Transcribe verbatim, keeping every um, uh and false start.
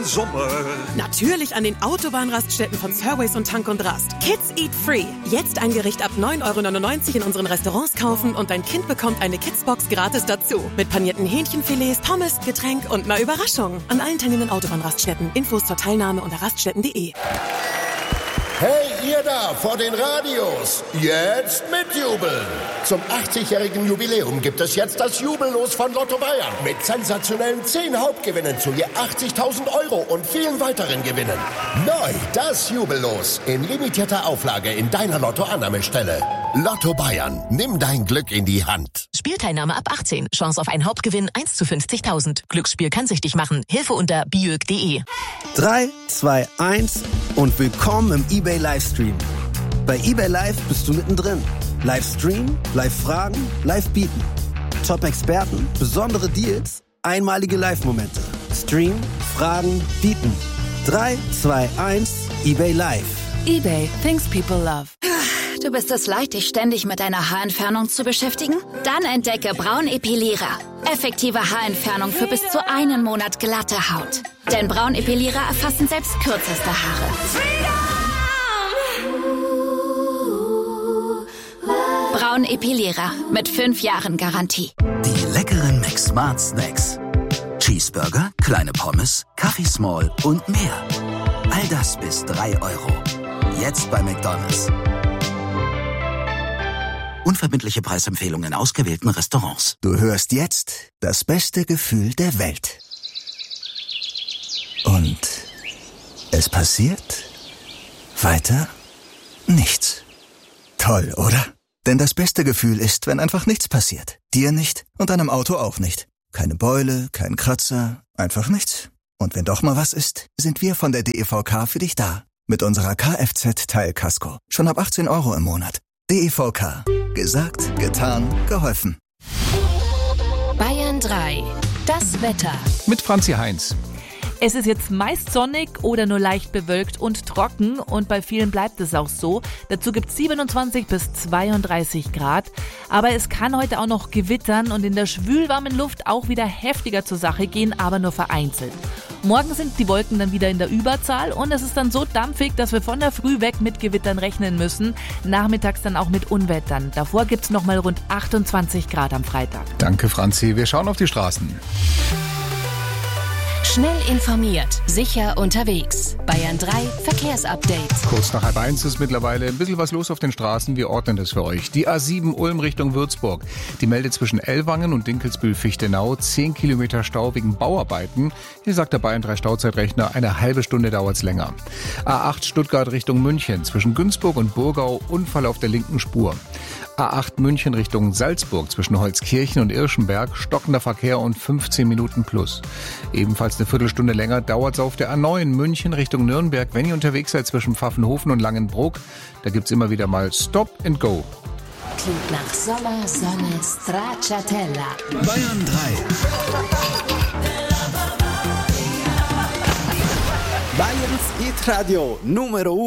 Sommer? Natürlich an den Autobahnraststätten von Surways und Tank und Rast. Kids Eat Free. Jetzt ein Gericht ab neun Euro neunundneunzig in unseren Restaurants kaufen und dein Kind bekommt eine Kidsbox gratis dazu. Mit panierten Hähnchenfilets, Pommes, Getränk und einer Überraschung. An allen teilnehmenden Autobahnraststätten. Infos zur Teilnahme unter raststätten punkt de. Hey, ihr da vor den Radios, jetzt mitjubeln! Zum achtzigjährigen Jubiläum gibt es jetzt das Jubellos von Lotto Bayern mit sensationellen zehn Hauptgewinnen zu je achtzigtausend Euro und vielen weiteren Gewinnen. Neu das Jubellos in limitierter Auflage in deiner Lotto-Annahmestelle. Lotto Bayern, nimm dein Glück in die Hand. Spielteilnahme ab achtzehn. Chance auf einen Hauptgewinn eins zu fünfzigtausend. Glücksspiel kann süchtig machen. Hilfe unter biög punkt de. drei, zwei, eins und willkommen im eBay Livestream. Bei eBay Live bist du mittendrin. Livestream, Live-Fragen, Live-Bieten. Top-Experten, besondere Deals, einmalige Live-Momente. Stream, Fragen, Bieten. drei, zwei, eins, eBay Live. eBay, things people love. Du bist es leid, dich ständig mit deiner Haarentfernung zu beschäftigen? Dann entdecke Braunepilierer. Effektive Haarentfernung für bis zu einen Monat glatte Haut. Denn Braunepilierer erfassen selbst kürzeste Haare. Braunepilierer mit fünf Jahren Garantie. Die leckeren McSmart Snacks. Cheeseburger, kleine Pommes, Kaffee Small und mehr. All das bis drei Euro. Jetzt bei McDonald's. Unverbindliche Preisempfehlungen in ausgewählten Restaurants. Du hörst jetzt das beste Gefühl der Welt. Und es passiert weiter nichts. Toll, oder? Denn das beste Gefühl ist, wenn einfach nichts passiert. Dir nicht und deinem Auto auch nicht. Keine Beule, kein Kratzer, einfach nichts. Und wenn doch mal was ist, sind wir von der D E V K für dich da. Mit unserer Kfz-Teilkasko. Schon ab achtzehn Euro im Monat. D E V K. Gesagt, getan, geholfen. Bayern drei. Das Wetter. Mit Franzi Heinz. Es ist jetzt meist sonnig oder nur leicht bewölkt und trocken und bei vielen bleibt es auch so. Dazu gibt es siebenundzwanzig bis zweiunddreißig Grad. Aber es kann heute auch noch gewittern und in der schwülwarmen Luft auch wieder heftiger zur Sache gehen, aber nur vereinzelt. Morgen sind die Wolken dann wieder in der Überzahl und es ist dann so dampfig, dass wir von der Früh weg mit Gewittern rechnen müssen. Nachmittags dann auch mit Unwettern. Davor gibt es nochmal rund achtundzwanzig Grad am Freitag. Danke, Franzi. Wir schauen auf die Straßen. Schnell informiert, sicher unterwegs. Bayern drei Verkehrsupdate. Kurz nach halb eins ist mittlerweile ein bisschen was los auf den Straßen. Wir ordnen das für euch. Die A sieben Ulm Richtung Würzburg. Die meldet zwischen Ellwangen und Dinkelsbühl-Fichtenau zehn Kilometer Stau wegen Bauarbeiten. Hier sagt der Bayern drei Stauzeitrechner, eine halbe Stunde dauert's länger. A acht Stuttgart Richtung München. Zwischen Günzburg und Burgau Unfall auf der linken Spur. A acht München Richtung Salzburg zwischen Holzkirchen und Irschenberg, stockender Verkehr und fünfzehn Minuten plus. Ebenfalls eine Viertelstunde länger dauert es auf der A neun München Richtung Nürnberg, wenn ihr unterwegs seid zwischen Pfaffenhofen und Langenbruck. Da gibt's immer wieder mal Stop and Go. Klingt nach Sommer, Sonne, Stracciatella. Bayern drei. Bayerns Hit Radio Numero